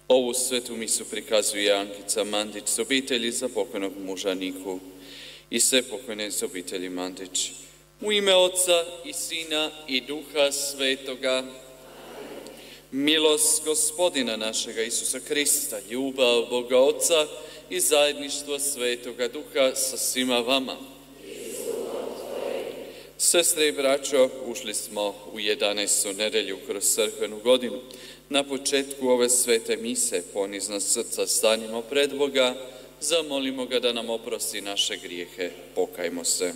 Ovu svetu misu prikazuje Ankica Mandić s obitelji za pokojnog muža Niku i sve pokojne s obitelji Mandić. U ime Oca i Sina i Duha Svetoga, milost Gospodina našega Isusa Krista, ljubav Boga Oca i zajedništvo Svetoga Duha sa svima vama. Sestre i braćo, ušli smo u 11. nedelju kroz crkvenu godinu. Na početku ove svete mise ponizna srca stanimo pred Boga, zamolimo ga da nam oprosti naše grijehe, pokajmo se.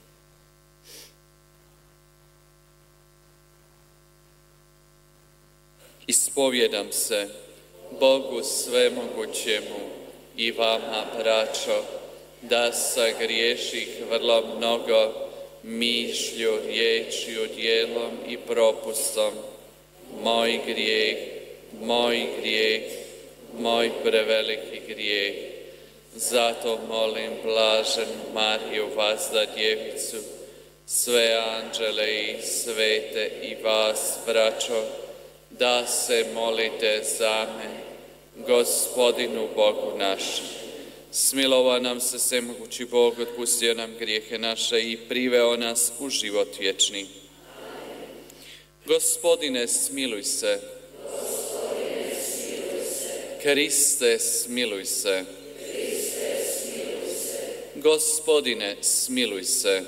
Ispovjedam se Bogu svemogućemu i vama, braćo, da sagriješih vrlo mnogo mišlju, riječju, djelom i propustom. Moj grijeh, moj preveliki grijeh. Zato molim blaženu Mariju, vazda djevicu, sve anđele i svete i vas, braćo, da se molite za me, Gospodinu Bogu našem. Smilova nam se svemogući Bog, otpustio nam grijehe naše i priveo nas u život vječni. Gospodine, smiluj se. Kriste, smiluj se. Gospodine, smiluj se.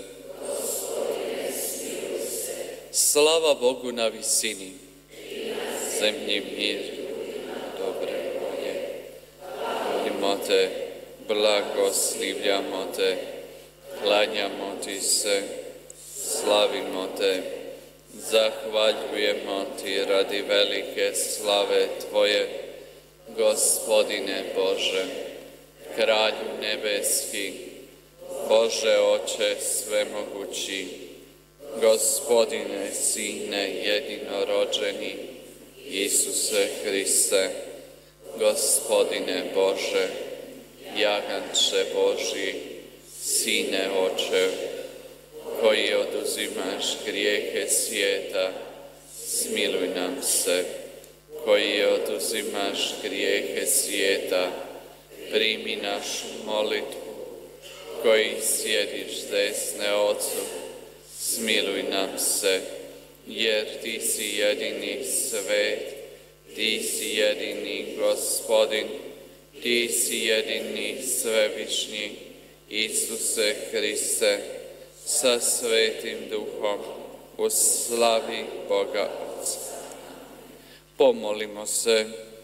Slava Bogu na visini, zemlji mir, dobre volje. Molimo te, blagoslivljamo te, klanjamo ti se, slavimo te, zahvaljujemo ti radi velike slave tvoje, Gospodine Bože, Kralju nebeski, Bože Oče svemogući, Gospodine Sine jedinorođeni, Isuse Hriste, Gospodine Bože, Jaganče Božji, Sine Očev, koji oduzimaš grijehe svijeta, smiluj nam se. Koji oduzimaš grijehe svijeta, primi našu molitvu. Koji sjediš s desne Otcu, smiluj nam se, jer ti si jedini svet, ti si jedini Gospodin, ti si jedini svevišnji, Isuse Hriste, sa Svetim Duhom, u slavi Boga Otca. Pomolimo se.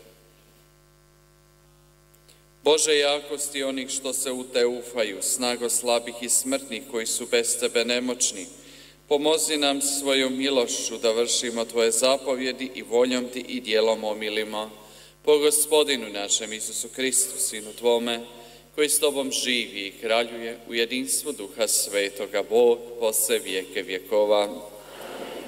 Bože jakosti onih što se u te ufaju, snago slabih i smrtnih koji su bez tebe nemoćni, pomozi nam svojom milošću da vršimo tvoje zapovjedi i voljom ti i djelom omilimo. Po Gospodinu našem Isusu Kristu, Sinu tvome, koji s tobom živi i kraljuje u jedinstvu Duha Svetoga, Bog posle vijeke vjekova.